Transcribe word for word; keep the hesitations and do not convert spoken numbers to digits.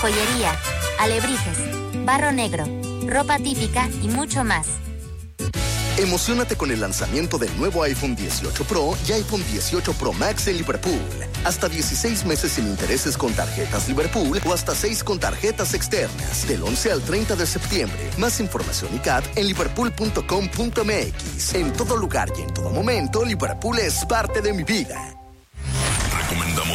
joyería, alebrijes, barro negro, ropa típica y mucho más. Emociónate con el lanzamiento del nuevo iPhone dieciocho Pro y iPhone dieciocho Pro Max en Liverpool. Hasta dieciséis meses sin intereses con tarjetas Liverpool o hasta seis con tarjetas externas. Del once al treinta de septiembre. Más información y C A T en liverpool punto com punto m x. En todo lugar y en todo momento, Liverpool es parte de mi vida.